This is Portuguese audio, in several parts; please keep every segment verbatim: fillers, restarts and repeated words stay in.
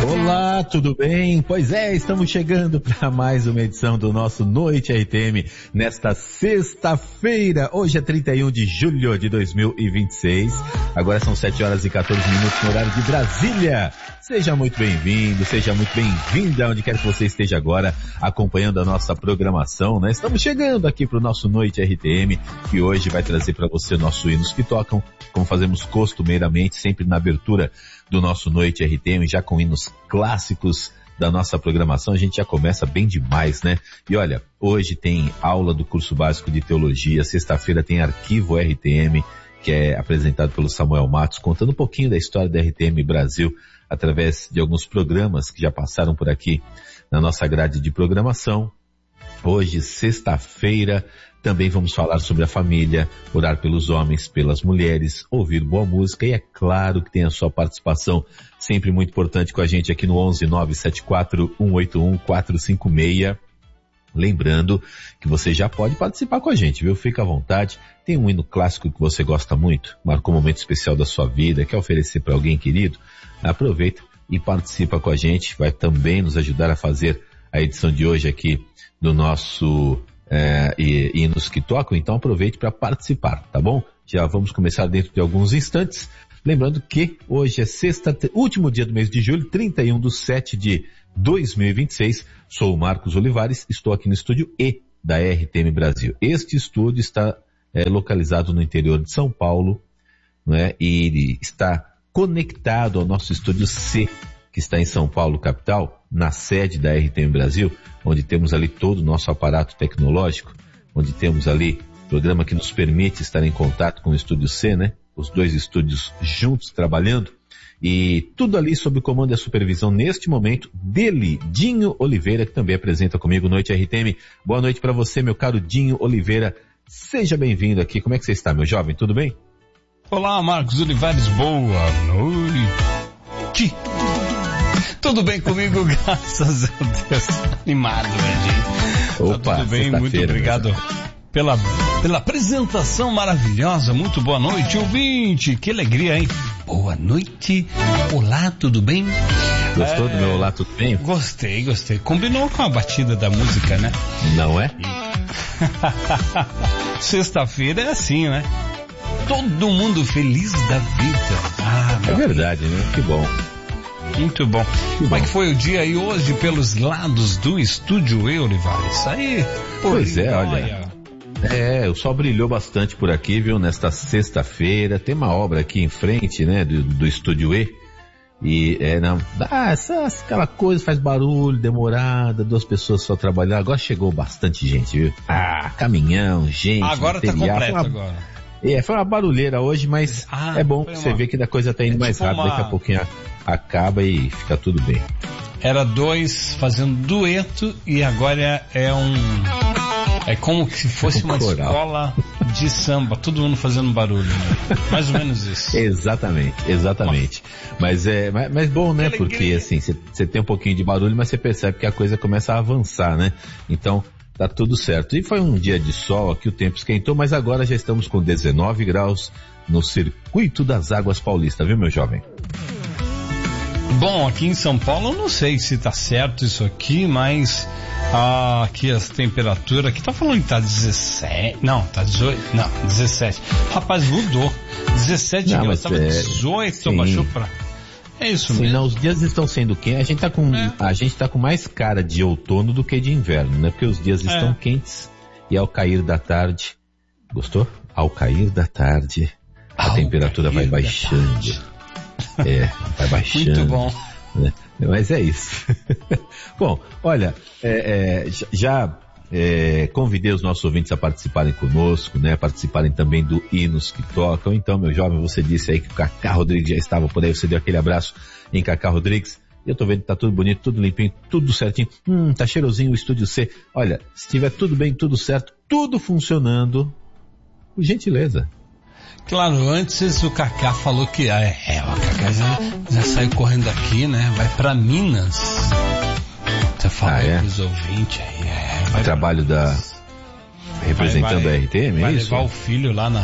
Olá, tudo bem? Pois é, estamos chegando para mais uma edição do nosso Noite R T M nesta sexta-feira. Hoje é trinta e um de julho de dois mil e vinte e seis. Agora são sete horas e quatorze minutos no horário de Brasília. Seja muito bem-vindo, seja muito bem-vinda onde quer que você esteja agora acompanhando a nossa programação, né? Estamos chegando aqui para o nosso Noite R T M, que hoje vai trazer para você o nosso Hinos que Tocam, como fazemos costumeiramente, sempre na abertura do nosso Noite R T M, já com hinos clássicos da nossa programação. A gente já começa bem demais, né? E olha, hoje tem aula do curso básico de teologia, sexta-feira tem arquivo R T M, que é apresentado pelo Samuel Matos, contando um pouquinho da história da R T M Brasil, através de alguns programas que já passaram por aqui na nossa grade de programação. Hoje, sexta-feira, também vamos falar sobre a família, orar pelos homens, pelas mulheres, ouvir boa música e é claro que tem a sua participação sempre muito importante com a gente aqui no onze nove sete quatro um oito um quatro cinco seis. Lembrando que você já pode participar com a gente, viu? Fica à vontade. Tem um hino clássico que você gosta muito, marcou um momento especial da sua vida, quer oferecer para alguém querido? Aproveita e participa com a gente, vai também nos ajudar a fazer a edição de hoje aqui do nosso é, Hinos que Tocam, então aproveite para participar, tá bom? Já vamos começar dentro de alguns instantes, lembrando que hoje é sexta, último dia do mês de julho, trinta e um de setembro de dois mil e vinte e seis, sou o Marcos Olivares, estou aqui no estúdio E da R T M Brasil. Este estúdio está é, localizado no interior de São Paulo, né, e ele está conectado ao nosso estúdio C, que está em São Paulo, capital, na sede da R T M Brasil, onde temos ali todo o nosso aparato tecnológico, onde temos ali programa que nos permite estar em contato com o estúdio C, né? Os dois estúdios juntos trabalhando, e tudo ali sob o comando e a supervisão neste momento dele, Dinho Oliveira, que também apresenta comigo Noite R T M. Boa noite para você, meu caro Dinho Oliveira. Seja bem-vindo aqui. Como é que você está, meu jovem? Tudo bem? Olá, Marcos Olivares. Boa noite. Tudo bem comigo, graças a Deus. Animado, né, gente? Opa, tá tudo bem, muito obrigado pela, pela apresentação maravilhosa. Muito boa noite, ouvinte. Que alegria, hein? Boa noite. Olá, tudo bem? Gostou é... do meu olá, tudo bem? Gostei, gostei. Combinou com a batida da música, né? Não é? Sexta-feira é assim, né? Todo mundo feliz da vida. Ah, é verdade, né? Que bom. Muito bom. Que Como bom. é que foi o dia aí hoje pelos lados do estúdio E, Olivares? Aí, pois é, olha. É, o sol brilhou bastante por aqui, viu? Nesta sexta-feira. Tem uma obra aqui em frente, né? Do, do estúdio E. E é, não, ah, essa, aquela coisa faz barulho, demorada, duas pessoas só trabalhando. Agora chegou bastante gente, viu? Ah, caminhão, gente. Agora material. tá completo uma, agora. É, foi uma barulheira hoje, mas ah, é bom que você uma... vê que a coisa tá indo é mais tipo rápido, uma... daqui a pouquinho acaba e fica tudo bem. Era dois fazendo dueto e agora é um... É como se fosse uma coral. Escola de samba, todo mundo fazendo barulho, né? Mais ou menos isso. Exatamente, exatamente. Mas é, mas, mas bom, né? Porque assim, você tem um pouquinho de barulho, mas você percebe que a coisa começa a avançar, né? Então, tá tudo certo. E foi um dia de sol, aqui o tempo esquentou, mas agora já estamos com dezenove graus no Circuito das Águas Paulista, viu, meu jovem? Bom, aqui em São Paulo eu não sei se tá certo isso aqui, mas ah, aqui as temperaturas, aqui tá falando que tá dezessete, não, tá dezoito, não, dezessete. Rapaz, mudou. dezessete não, graus, tava é, dezoito, sim. Baixou pra... É isso sim, mesmo. Não, os dias estão sendo quentes, a gente tá com, é. a gente tá com mais cara de outono do que de inverno, né? Porque os dias é. estão quentes e ao cair da tarde, gostou? Ao cair da tarde, a ao temperatura vai baixando. É, vai baixando. Muito bom. Né? Mas é isso. Bom, olha, é, é, já é, convidei os nossos ouvintes a participarem conosco, né? Participarem também do Hinos que Tocam. Então, meu jovem, você disse aí que o Cacá Rodrigues já estava por aí, você deu aquele abraço em Cacá Rodrigues. E eu tô vendo que tá tudo bonito, tudo limpinho, tudo certinho. Hum, tá cheirosinho o Estúdio C. Olha, se tiver tudo bem, tudo certo, tudo funcionando, por gentileza. Claro, antes o Cacá falou que é, é o Cacá já, já saiu correndo daqui, né? Vai pra Minas. Você falou ah, é? Pros ouvintes aí. É, o trabalho da... representando vai, vai, a R T M, vai é isso? Vai levar o filho lá na,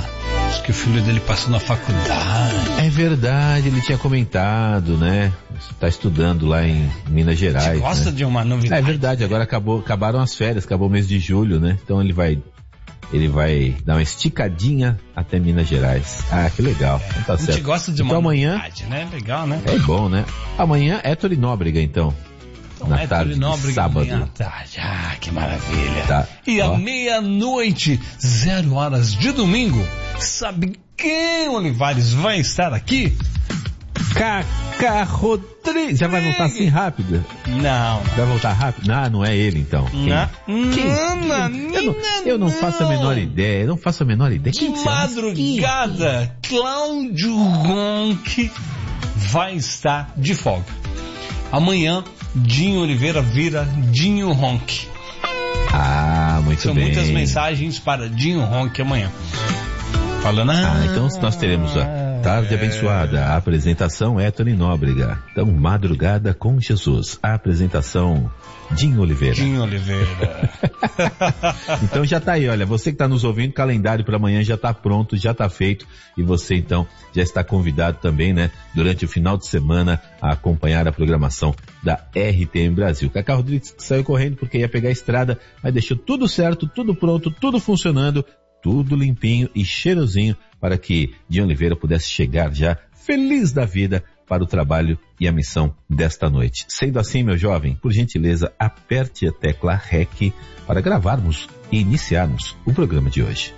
Diz que o filho dele passou na faculdade. É verdade, ele tinha comentado, né? Está estudando lá em Minas Gerais. Você gosta, né, de uma novidade? É verdade, agora acabou, acabaram as férias, acabou o mês de julho, né? Então ele vai, ele vai dar uma esticadinha até Minas Gerais. Ah, que legal. É, tá a gente certo. gosta de uma então, amanhã, novidade, né? Legal, né? É bom, né? Amanhã é Héctor Nóbrega, então. Então, na é tarde de sábado. Tarde. Ah, que maravilha. Tá. E Ó. à meia-noite, zero horas de domingo, sabe quem, Olivares, vai estar aqui? Cacá Rodrigues. Já vai voltar assim rápido? Não. Vai voltar rápido? Ah, não é ele então. Quem? Não, Quem? não, Quem? Eu, não, eu não faço a menor ideia. Eu não faço a menor ideia. De Quem que madrugada, Cláudio Ronck vai estar de folga. Amanhã, Dinho Oliveira vira Dinho Ronck. Ah, muito São bem. São muitas mensagens para Dinho Ronck amanhã. Falando, ah, ah, então nós teremos a tarde é... abençoada, a apresentação Héctor Nóbrega. Então, madrugada com Jesus. A apresentação Dinho Oliveira. Dinho Oliveira. Então já tá aí, olha, você que está nos ouvindo, o calendário para amanhã já está pronto, já está feito, e você então já está convidado também, né, durante o final de semana a acompanhar a programação da R T M Brasil. Cacá Rodrigues saiu correndo porque ia pegar a estrada, mas deixou tudo certo, tudo pronto, tudo funcionando, tudo limpinho e cheirosinho para que Dinho Oliveira pudesse chegar já feliz da vida para o trabalho e a missão desta noite. Sendo assim, meu jovem, por gentileza, aperte a tecla R E C para gravarmos e iniciarmos o programa de hoje.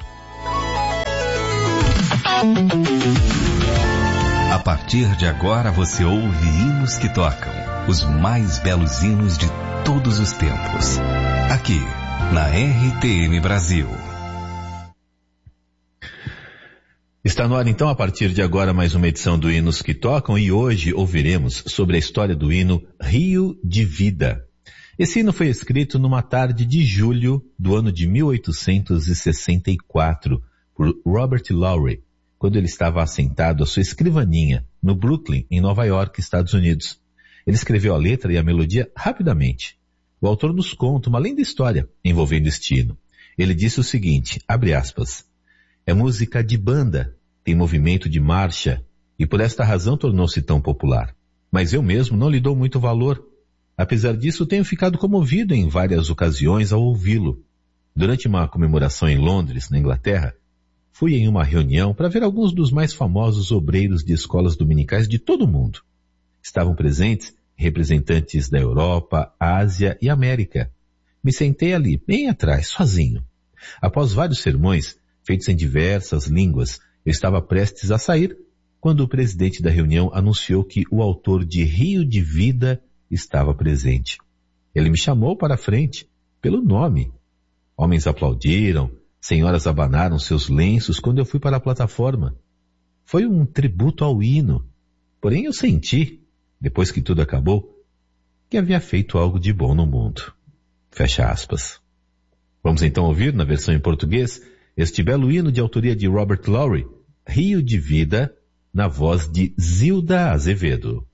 A partir de agora você ouve hinos que tocam, os mais belos hinos de todos os tempos. Aqui, na R T M Brasil. Está no ar então, a partir de agora, mais uma edição do Hinos que Tocam, e hoje ouviremos sobre a história do hino Rio de Vida. Esse hino foi escrito numa tarde de julho do ano de mil oitocentos e sessenta e quatro por Robert Lowry, quando ele estava assentado à sua escrivaninha no Brooklyn, em Nova York, Estados Unidos. Ele escreveu a letra e a melodia rapidamente. O autor nos conta uma linda história envolvendo este hino. Ele disse o seguinte, abre aspas, é música de banda, tem movimento de marcha, e por esta razão tornou-se tão popular. Mas eu mesmo não lhe dou muito valor. Apesar disso, tenho ficado comovido em várias ocasiões ao ouvi-lo. Durante uma comemoração em Londres, na Inglaterra, fui em uma reunião para ver alguns dos mais famosos obreiros de escolas dominicais de todo o mundo. Estavam presentes representantes da Europa, Ásia e América. Me sentei ali, bem atrás, sozinho. Após vários sermões, feitos em diversas línguas, eu estava prestes a sair, quando o presidente da reunião anunciou que o autor de Rio de Vida estava presente. Ele me chamou para a frente, pelo nome. Homens aplaudiram, senhoras abanaram seus lenços quando eu fui para a plataforma. Foi um tributo ao hino, porém eu senti, depois que tudo acabou, que havia feito algo de bom no mundo. Fecha aspas. Vamos então ouvir, na versão em português, este belo hino de autoria de Robert Lowry, Rio de Vida, na voz de Zilda Azevedo.